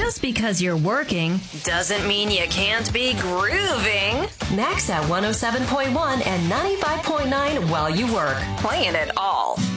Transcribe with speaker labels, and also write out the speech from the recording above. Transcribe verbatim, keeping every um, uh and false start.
Speaker 1: Just because you're working doesn't mean you can't be grooving. Max at one oh seven point one and ninety-five point nine while you work. Playing it all.